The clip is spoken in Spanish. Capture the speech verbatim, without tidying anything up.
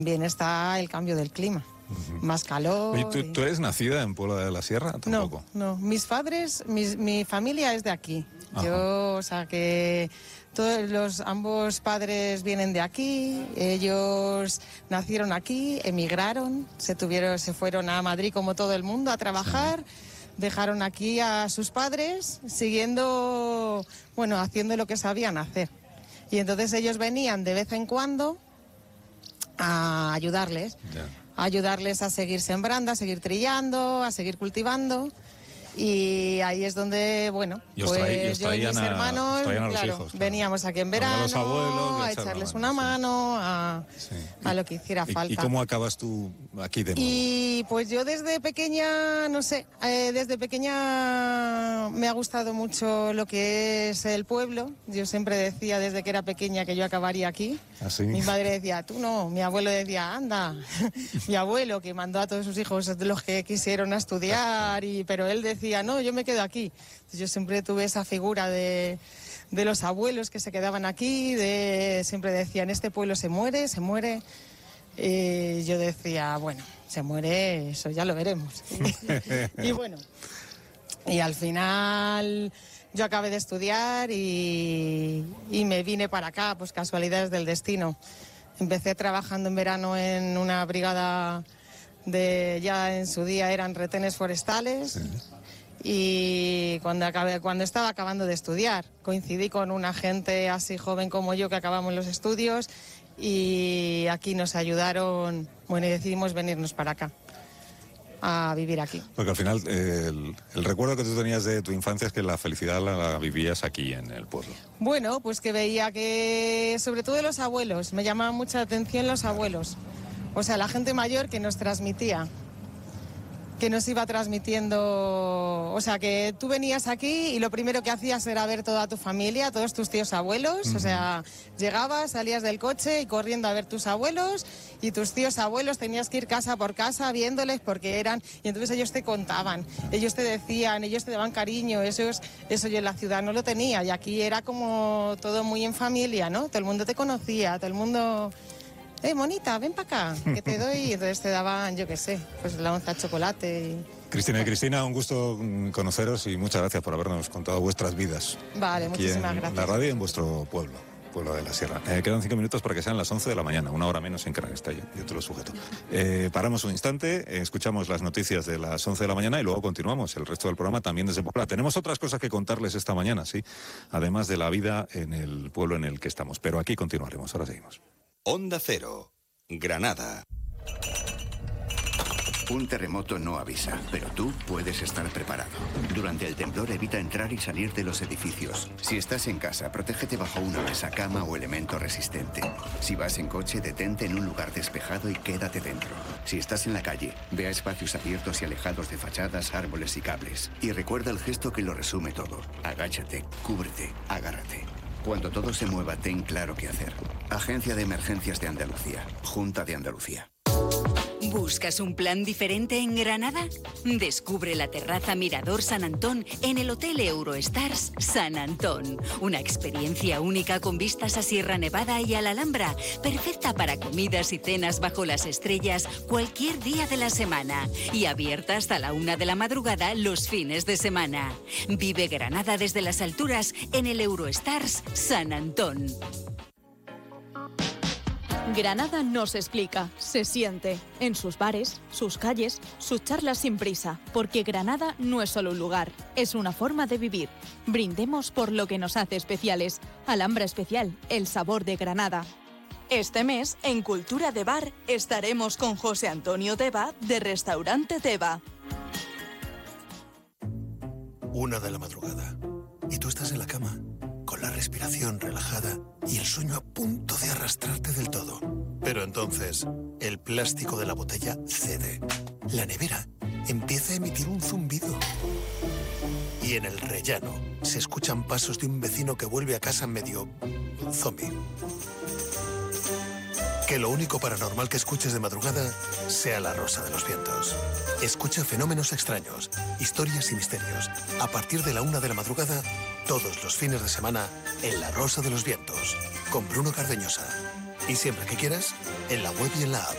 También está el cambio del clima. Uh-huh. Más calor. ¿Y tú, tú eres nacida en Puebla de la Sierra? ¿Tampoco? No, no. Mis padres, mis, mi familia es de aquí. Ajá. Yo, o sea, que todos los ambos padres vienen de aquí. Ellos nacieron aquí, emigraron, se tuvieron, se fueron a Madrid como todo el mundo a trabajar. Sí. Dejaron aquí a sus padres, siguiendo, bueno, haciendo lo que sabían hacer. Y entonces ellos venían de vez en cuando a ayudarles. Yeah. A ayudarles a seguir sembrando, a seguir trillando, a seguir cultivando. Y ahí es donde, bueno, y os pues traí, y os yo y mis a, hermanos, a claro, los hijos, claro. veníamos aquí en verano, a, los abuelos, a echarles una mano, a, sí. a lo que hiciera ¿Y, falta. ¿Y cómo acabas tú aquí de nuevo? Y pues yo desde pequeña, no sé, eh, desde pequeña me ha gustado mucho lo que es el pueblo. Yo siempre decía desde que era pequeña que yo acabaría aquí. ¿Ah, sí? Mi madre decía, tú no, mi abuelo decía, anda. Mi abuelo que mandó a todos sus hijos los que quisieron a estudiar, y, pero él decía, no, yo me quedo aquí. Entonces yo siempre tuve esa figura de, de los abuelos que se quedaban aquí, de siempre decían, este pueblo se muere, se muere. Y yo decía, bueno, se muere, eso ya lo veremos. Y bueno, y al final yo acabé de estudiar y, y me vine para acá, pues casualidades del destino. Empecé trabajando en verano en una brigada de, ya en su día eran retenes forestales. Sí. Y cuando, acabé, cuando estaba acabando de estudiar, coincidí con una gente así joven como yo que acabamos los estudios y aquí nos ayudaron, bueno, y decidimos venirnos para acá, a vivir aquí. Porque al final eh, el, el recuerdo que tú tenías de tu infancia es que la felicidad la, la vivías aquí en el pueblo. Bueno, pues que veía que, sobre todo los abuelos, me llamaban mucha atención los abuelos, o sea, la gente mayor que nos transmitía. Que nos iba transmitiendo, o sea, que tú venías aquí y lo primero que hacías era ver toda tu familia, todos tus tíos abuelos, uh-huh. O sea, llegabas, salías del coche y corriendo a ver tus abuelos y tus tíos abuelos, tenías que ir casa por casa viéndoles porque eran, y entonces ellos te contaban, ellos te decían, ellos te daban cariño, eso, es, eso yo en la ciudad no lo tenía y aquí era como todo muy en familia, ¿no? Todo el mundo te conocía, todo el mundo... Eh, monita, ven para acá, que te doy. Y entonces te daban, yo qué sé, pues la onza de chocolate. Y... Cristina y Cristina, un gusto conoceros y muchas gracias por habernos contado vuestras vidas. Vale, aquí muchísimas en gracias. La radio y en vuestro pueblo, Pueblo de la Sierra. Eh, quedan cinco minutos para que sean las once de la mañana, una hora menos en Canarias, yo, yo te lo sujeto. Eh, paramos un instante, eh, escuchamos las noticias de las once de la mañana y luego continuamos el resto del programa también desde Puebla. Tenemos otras cosas que contarles esta mañana, sí, además de la vida en el pueblo en el que estamos, pero aquí continuaremos, ahora seguimos. Onda Cero. Granada. Un terremoto no avisa, pero tú puedes estar preparado. Durante el temblor evita entrar y salir de los edificios. Si estás en casa, protégete bajo una mesa, cama o elemento resistente. Si vas en coche, detente en un lugar despejado y quédate dentro. Si estás en la calle, ve a espacios abiertos y alejados de fachadas, árboles y cables. Y recuerda el gesto que lo resume todo. Agáchate, cúbrete, agárrate. Cuando todo se mueva, ten claro qué hacer. Agencia de Emergencias de Andalucía. Junta de Andalucía. ¿Buscas un plan diferente en Granada? Descubre la terraza Mirador San Antón en el Hotel Eurostars San Antón. Una experiencia única con vistas a Sierra Nevada y a la Alhambra, perfecta para comidas y cenas bajo las estrellas cualquier día de la semana y abierta hasta la una de la madrugada los fines de semana. Vive Granada desde las alturas en el Eurostars San Antón. Granada no se explica, se siente. En sus bares, sus calles, sus charlas sin prisa. Porque Granada no es solo un lugar, es una forma de vivir. Brindemos por lo que nos hace especiales. Alhambra Especial, el sabor de Granada. Este mes, en Cultura de Bar, estaremos con José Antonio Teba, de Restaurante Teba. Una de la madrugada. Y tú estás en la cama, con la respiración relajada y el sueño a punto de arrastrarte del todo. Pero entonces, el plástico de la botella cede. La nevera empieza a emitir un zumbido. Y en el rellano se escuchan pasos de un vecino que vuelve a casa medio zombie. Que lo único paranormal que escuches de madrugada sea La Rosa de los Vientos. Escucha fenómenos extraños, historias y misterios. A partir de la una de la madrugada, todos los fines de semana, en La Rosa de los Vientos, con Bruno Cardeñosa. Y siempre que quieras, en la web y en la app.